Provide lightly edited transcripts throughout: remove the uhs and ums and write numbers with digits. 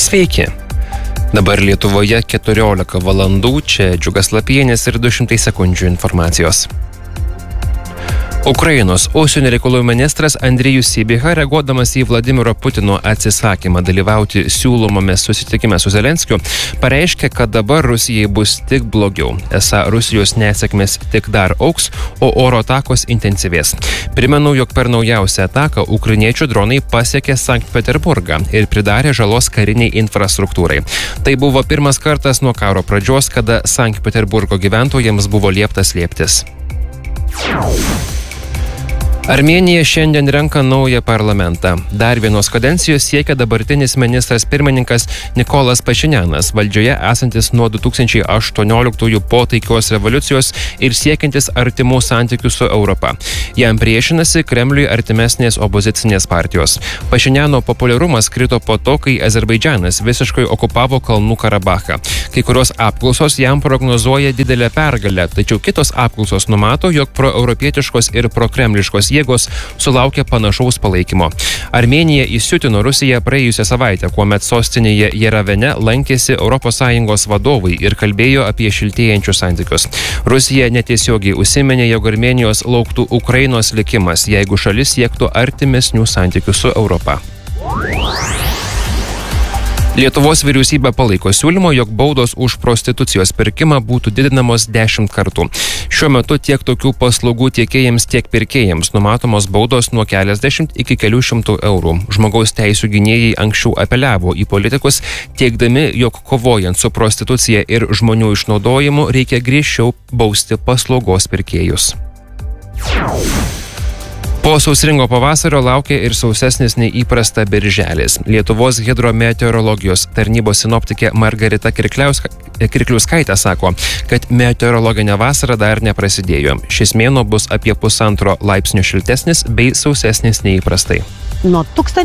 Sveiki. Dabar Lietuvoje 14 valandų, čia Džiugas Lapienis ir 200 sekundžių informacijos. Ukrainos užsienio reikalų ministras Andrejus Sybiha, reaguodamas į Vladimiro Putino atsisakymą dalyvauti siūlomame susitikime su Zelenskiu, pareiškė, kad dabar Rusijai bus tik blogiau. Esą Rusijos nesėkmės tik dar augs, o oro atakos intensyvės. Primenu, jog per naujausią ataką ukrainiečių dronai pasiekė Sankt Peterburgą ir pridarė žalos kariniai infrastruktūrai. Tai buvo pirmas kartas nuo karo pradžios, kada Sankt Peterburgo gyventojams buvo liepta slėptis. Armėnija šiandien renka naują parlamentą. Dar vienos kadencijos siekia dabartinis ministras pirmininkas Nikolas Pašinjanas, valdžioje esantis nuo 2018 po taikios revoliucijos ir siekiantis artimų santykių su Europa. Jam priešinasi Kremliui artimesnės opozicinės partijos. Pašinjano populiarumas krito po to, kai Azerbaidžanas visiškai okupavo Kalnų Karabachą. Kai kurios apklausos jam prognozuoja didelę pergalę, tačiau kitos apklausos numato, jog proeuropietiškos ir prokremliškos jėgos sulaukia panašaus palaikymo. Armėnija įsiutino Rusiją praėjusią savaitę, kuomet sostinėje Jerevane lankėsi ES vadovai ir kalbėjo apie šiltėjančius santykius. Rusija netiesiogiai užsiminė, jog Armėnijos lauktų Ukrainos likimas, jeigu šalis siektų artimesnių santykių su Europa. Lietuvos vyriausybė palaiko siūlymo, jog baudos už prostitucijos pirkimą būtų didinamos 10 kartų. Šiuo metu tiek tokių paslaugų tiekėjams, tiek pirkėjams numatomos baudos nuo keliasdešimt iki kelių šimtų eurų. Žmogaus teisų gynėjai anksčiau apeliavo į politikus, teigdami, jog kovojant su prostitucija ir žmonių išnaudojimu reikia griežčiau bausti paslaugos pirkėjus. Po sausringo pavasario laukia ir sausesnis nei įprasta birželis. Lietuvos hidrometeorologijos tarnybos sinoptikė Margarita Kirkliauskaitė sako, kad meteorologinė vasara dar neprasidėjo. Šis mėnuo bus apie 1,5 laipsnio šiltesnis bei sausesnis nei įprastai. Nuo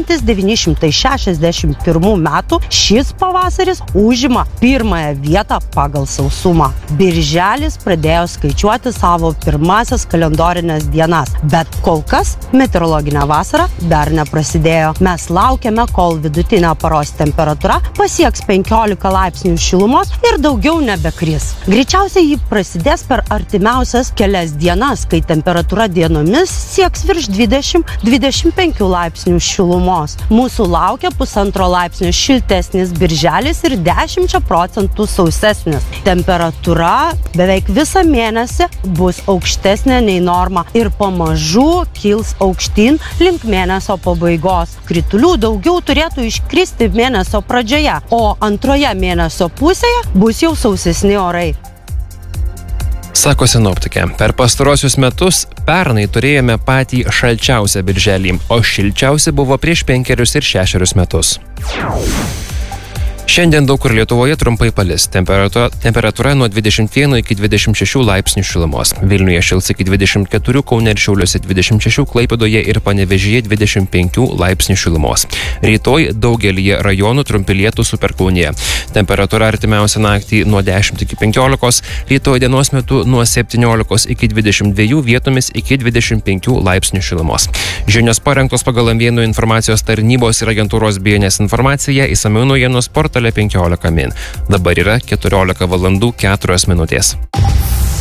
1961 metų šis pavasaris užima pirmąją vietą pagal sausumą. Birželis pradėjo skaičiuoti savo pirmasias kalendorinės dienas, bet kol kas meteorologinė vasara dar neprasidėjo. Mes laukiame, kol vidutinė paros temperatūra pasieks 15 laipsnių šilumos ir daugiau nebekris. Greičiausiai ji prasidės per artimiausias kelias dienas, kai temperatūra dienomis sieks virš 20-25 laipsnių šilumos. Mūsų laukia 1,5 laipsnio šiltesnis birželis ir 10% sausesnis. Temperatūra beveik visą mėnesį bus aukštesnė nei norma ir pamažu kils aukštyn link mėnesio pabaigos. Kritulių daugiau turėtų iškristi mėnesio pradžioje, o antroje mėnesio pusėje bus jau sausesni orai. Sako sinoptikė, per pastarosius metus pernai turėjome patį šalčiausią birželį, o šilčiausi buvo prieš 5 ir 6 metus. Šiandien daug kur Lietuvoje trumpai palis. Temperatūra nuo 21 iki 26 laipsnių šilumos. Vilniuje šils iki 24, Kaune ir Šiauliuose 26, Klaipėdoje ir Panevėžyje 25 laipsnių šilumos. Rytoj daugelyje rajonų trumpi lietūs su perkūnija. Temperatūra artimiausią naktį nuo 10 iki 15, rytoj dienos metu nuo 17 iki 22, vietomis iki 25 laipsnių šilumos. Žinios parengtos pagal Amvienų informacijos tarnybos ir agentūros BNS informaciją, išsamių naujienų portale 15 min. Dabar yra 14 valandų 4 minutės.